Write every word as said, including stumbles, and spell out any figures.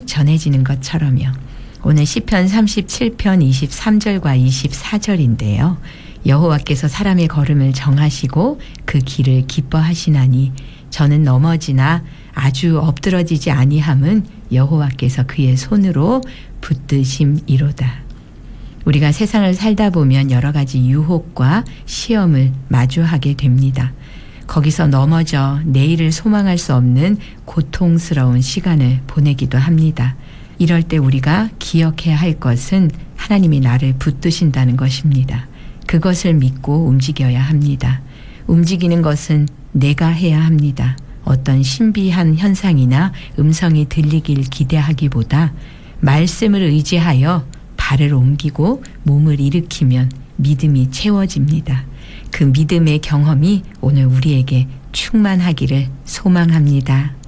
전해지는 것처럼요. 오늘 시편 삼십칠 편 이십삼 절과 이십사 절인데요. 여호와께서 사람의 걸음을 정하시고 그 길을 기뻐하시나니 저는 넘어지나 아주 엎드러지지 아니함은 여호와께서 그의 손으로 붙드심이로다. 우리가 세상을 살다 보면 여러 가지 유혹과 시험을 마주하게 됩니다. 거기서 넘어져 내일을 소망할 수 없는 고통스러운 시간을 보내기도 합니다. 이럴 때 우리가 기억해야 할 것은 하나님이 나를 붙드신다는 것입니다. 그것을 믿고 움직여야 합니다. 움직이는 것은 내가 해야 합니다. 어떤 신비한 현상이나 음성이 들리길 기대하기보다 말씀을 의지하여 발을 옮기고 몸을 일으키면 믿음이 채워집니다. 그 믿음의 경험이 오늘 우리에게 충만하기를 소망합니다.